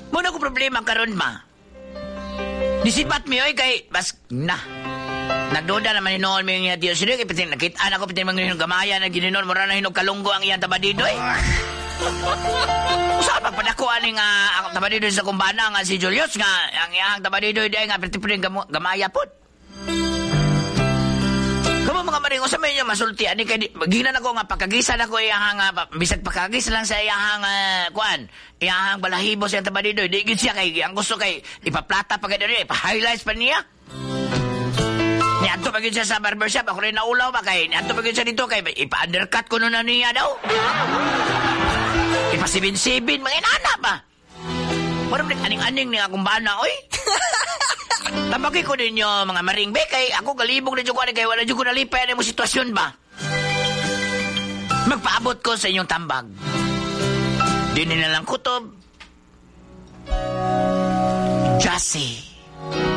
Muna ko problema karon ma. Disipat mi oy kay bas na. Nagduda naman ni noon mi nga Dios kay pitin nakita ko pitin mga gamaya na gininon mura na hinog kalunggo ang iyang tabadidoy. Sa pagpadako ani nga ang tabadidoy sa kumbana nga si Julius nga ang iyang tabadidoy day nga pitin gamaya pod. Kamu mga maringo sa medyo masulti ani kay ginan ako nga pagkagisan ako iyang bisag pagkagis lang sa iyang kuan iyang balahibo sa tabadidoy di gid siya kay ang gusto kay ipaplata pa gid ipa-highlights pa niya. Ni ato pa gid siya sa barbershop ako rin naulaw ba kay ni ato pa gid siya dito kay ipa-undercut ko na niya daw. Ipa-sibin-sibin mga inana ba. Parang aning-aning ni akong bana oy. Tabaki ko ninyo mga maringbe kay ako galibog na dyan kay wala dyan ko nalipay na mo sitwasyon ba? Magpaabot ko sa inyong tambag. Di na lang kutob,